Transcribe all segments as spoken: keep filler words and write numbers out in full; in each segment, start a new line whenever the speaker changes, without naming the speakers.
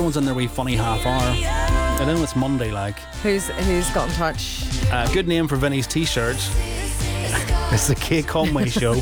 everyone's in their wee funny half hour. I know it's Monday, like.
Who's who's got in touch?
Uh, good name for Vinny's t-shirt. It's the Kate Conway Show.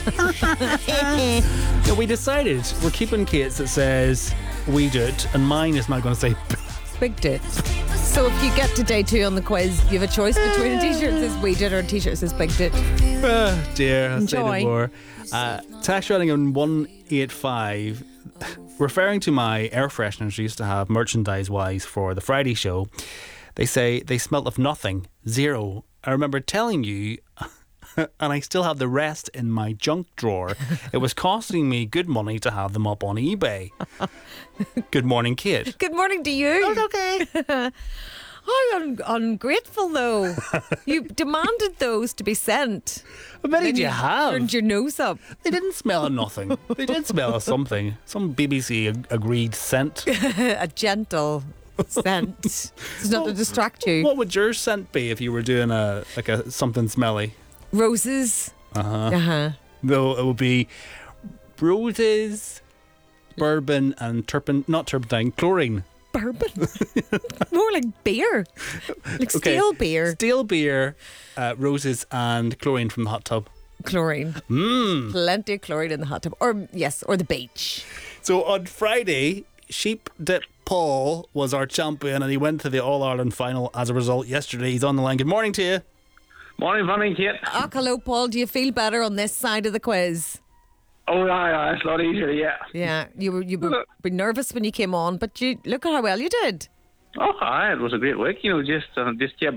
So we decided we're keeping Kate's that says we do it, and mine is not going to say
Big Dit. So if you get to day two on the quiz, you have a choice between a t-shirt that says we did or a t-shirt that says Big Dit.
oh dear, I'll say
Enjoy.
no more. Uh, tax running on one eight five, referring to my air fresheners I used to have merchandise wise for the Friday show. They say they smelt of nothing, zero. I remember telling you, and I still have the rest in my junk drawer. It was costing me good money to have them up on eBay. Good morning, Kate.
Good morning to you.
Oh, okay.
I'm un- ungrateful though. You demanded those to be sent.
How many
Then
do you have?
Turned your nose up.
They didn't smell of nothing. They did smell of something. Some B B C ag- agreed scent.
A gentle scent. It's not to distract you.
What would your scent be if you were doing a like a something smelly?
Roses.
Uh huh.
Uh huh.
No, it would be roses, bourbon, and turpentine. Not turpentine, chlorine.
Bourbon. More like beer. Like
Okay.
stale beer.
Stale beer, uh, roses, and chlorine from the hot tub.
Chlorine.
Mmm.
Plenty of chlorine in the hot tub. Or, yes, or the beach.
So on Friday, Sheep Dip Paul was our champion, and he went to the All Ireland final as a result yesterday. He's on the line. Good morning to you.
Morning, morning, Kate.
Ah, hello, Paul. Do you feel better on this side of the quiz?
Oh, yeah, yeah, it's a lot easier, yeah.
Yeah, you were you were, were nervous when you came on, but you look at how well you did.
Oh, aye, it was a great week, you know, just uh, just kept